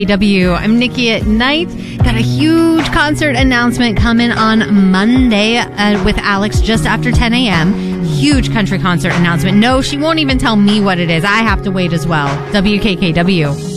I'm Nikki at Night. Got a huge concert announcement coming on Monday with Alex just after 10 a.m. Huge country concert announcement. No, she won't even tell me what it is. I have to wait as well. WKKW.